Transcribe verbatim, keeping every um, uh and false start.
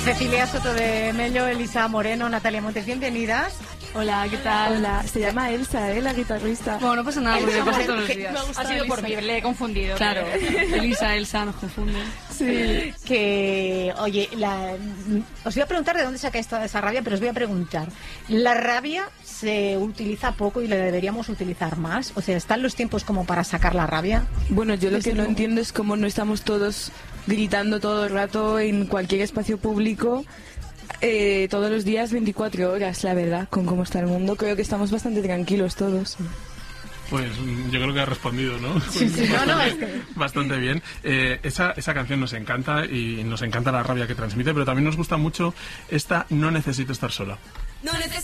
Cecilia Soto de Mello, Elisa Moreno, Natalia Montes, bienvenidas. Hola, ¿qué tal? Hola, se llama Elsa, ¿eh? La guitarrista. Bueno, no pasa nada, porque me pasa todos los días. Ha sido por mí, le he confundido. Claro, Elisa, Elsa, nos confunden. Sí. Que, oye, la, os voy a preguntar de dónde sacáis toda esa rabia, pero os voy a preguntar. ¿La rabia se utiliza poco y la deberíamos utilizar más? O sea, ¿están los tiempos como para sacar la rabia? Bueno, yo lo que no entiendo es cómo no estamos todos gritando todo el rato en cualquier espacio público, eh, todos los días, veinticuatro horas, la verdad, con cómo está el mundo. Creo que estamos bastante tranquilos todos. Pues yo creo que ha respondido, ¿no? Sí, sí, no, no, es que... Bastante bien. Eh, esa, esa canción nos encanta y nos encanta la rabia que transmite, pero también nos gusta mucho esta No necesito estar sola. No necesito